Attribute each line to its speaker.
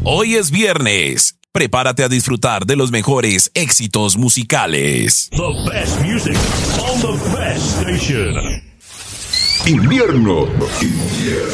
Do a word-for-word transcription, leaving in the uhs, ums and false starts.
Speaker 1: Hoy es viernes. Prepárate a disfrutar de los mejores éxitos musicales.
Speaker 2: The best music on the best station.
Speaker 3: Invierno. Invierno.